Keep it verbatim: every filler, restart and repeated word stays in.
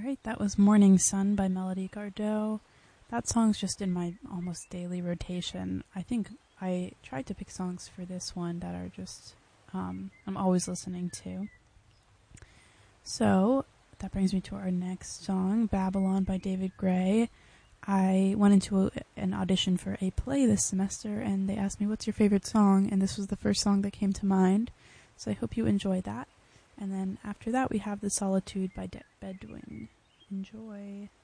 Alright, that was Morning Sun by Melody Gardot. That song's just in my almost daily rotation. I think I tried to pick songs for this one that are just, um, I'm always listening to. So, that brings me to our next song, Babylon by David Gray. I went into a, an audition for a play this semester, and they asked me, what's your favorite song? And this was the first song that came to mind. So I hope you enjoy that. And then after that, we have The Solitude by De- Bedouin. Enjoy.